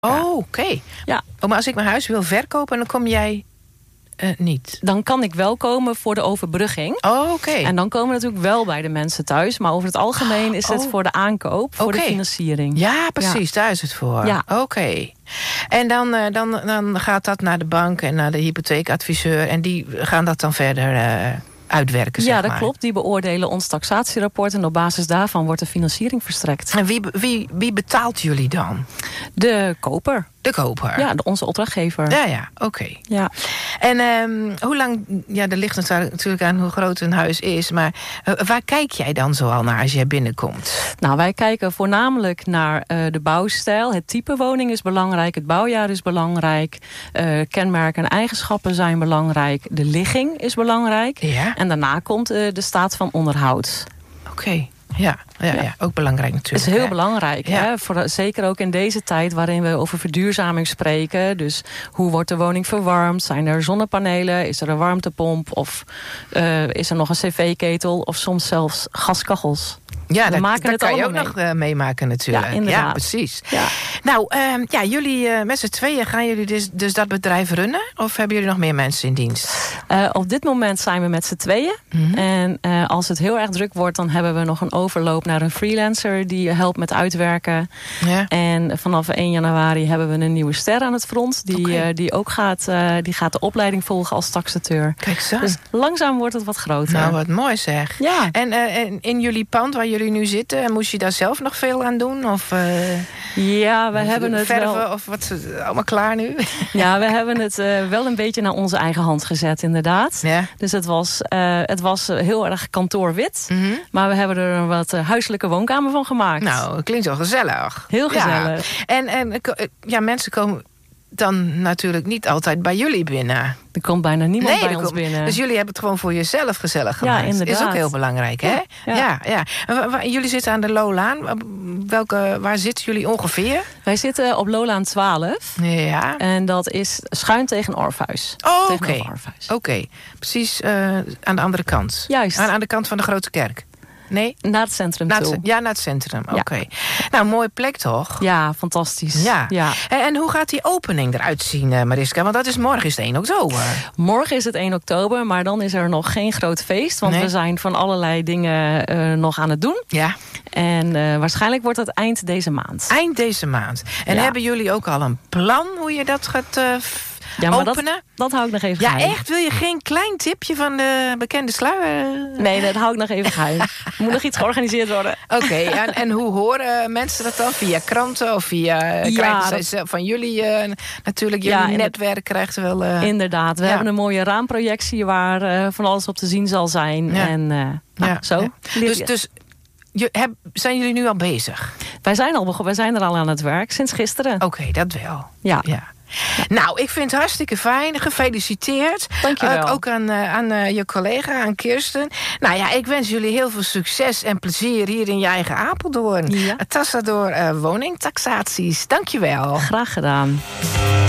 Oh, oké. Ja. Maar als ik mijn huis wil verkopen, dan kom jij niet? Dan kan ik wel komen voor de overbrugging. Oh, oké. En dan komen we natuurlijk wel bij de mensen thuis. Maar over het algemeen is het voor de aankoop, voor de financiering. Ja, precies. Daar is het voor. Ja. Oké. En dan gaat dat naar de bank en naar de hypotheekadviseur. En die gaan dat dan verder uitwerken, zeg Ja, maar. dat klopt. Die beoordelen ons taxatierapport. En op basis daarvan wordt de financiering verstrekt. En wie betaalt jullie dan? De koper. De koper? Ja, onze opdrachtgever. Ja, oké. Ja. En hoe lang... Ja, dat ligt natuurlijk aan hoe groot een huis is. Maar waar kijk jij dan zoal naar als jij binnenkomt? Nou, wij kijken voornamelijk naar de bouwstijl. Het type woning is belangrijk. Het bouwjaar is belangrijk. Kenmerken en eigenschappen zijn belangrijk. De ligging is belangrijk. Ja. En daarna komt de staat van onderhoud. Oké. Ja, ook belangrijk natuurlijk. Het is heel belangrijk. Ja. Hè? Zeker ook in deze tijd waarin we over verduurzaming spreken. Dus hoe wordt de woning verwarmd? Zijn er zonnepanelen? Is er een warmtepomp? Of is er nog een cv-ketel? Of soms zelfs gaskachels? Ja, dat kan je ook nog meemaken natuurlijk. Ja, inderdaad. Ja, precies. Ja. Nou, jullie met z'n tweeën gaan jullie dus dat bedrijf runnen? Of hebben jullie nog meer mensen in dienst? Op dit moment zijn we met z'n tweeën. Mm-hmm. En als het heel erg druk wordt, dan hebben we nog een overloop naar een freelancer die helpt met uitwerken. Ja. En vanaf 1 januari hebben we een nieuwe ster aan het front. Die ook gaat de opleiding volgen als taxateur. Kijk zo. Dus langzaam wordt het wat groter. Nou, wat mooi zeg. Ja. En in jullie pand waar jullie nu zitten, moest je daar zelf nog veel aan doen? Of ja, we hebben het verven, wel. of wat allemaal klaar nu? Ja, we hebben het wel een beetje naar onze eigen hand gezet, inderdaad. Ja. Dus het was heel erg kantoorwit. Mm-hmm. Maar we hebben er een wat huiselijke woonkamer van gemaakt. Nou, het klinkt wel gezellig. Heel gezellig. Ja. En mensen komen dan natuurlijk niet altijd bij jullie binnen. Er komt bijna niemand bij ons binnen. Dus jullie hebben het gewoon voor jezelf gezellig gemaakt. Ja, inderdaad. Is ook heel belangrijk, hè? Ja. En jullie zitten aan de Lolaan. Waar zitten jullie ongeveer? Wij zitten op Lolaan 12. Ja. En dat is schuin tegen Orpheus. Oh, oké. Precies aan de andere kant. Juist. Aan de kant van de Grote Kerk. Nee? Naar het centrum toe. Naar het centrum, oké. Ja. Nou, mooie plek toch? Ja, fantastisch. Ja. En hoe gaat die opening eruit zien, Mariska? Want morgen is het 1 oktober. Morgen is het 1 oktober, maar dan is er nog geen groot feest. Want we zijn van allerlei dingen nog aan het doen. Ja. En waarschijnlijk wordt het eind deze maand. Eind deze maand. En hebben jullie ook al een plan hoe je dat gaat openen? Dat hou ik nog even geheim. Ja, echt? Wil je geen klein tipje van de bekende sluier? Nee, dat hou ik nog even geheim. Er moet nog iets georganiseerd worden. Oké, en hoe horen mensen dat dan? Via kranten of via... krijgen zij van jullie natuurlijk, jullie netwerk krijgt wel... Inderdaad, we hebben een mooie raamprojectie waar van alles op te zien zal zijn. Ja. En zo. Ja. Dus zijn jullie nu al bezig? Wij zijn er al aan het werk, sinds gisteren. Oké, dat wel. Ja. Nou, ik vind het hartstikke fijn. Gefeliciteerd. Dank je wel. Ook aan je collega, aan Kirsten. Nou ja, ik wens jullie heel veel succes en plezier hier in je eigen Apeldoorn. Ja. Tassador woningtaxaties. Dank je wel. Graag gedaan.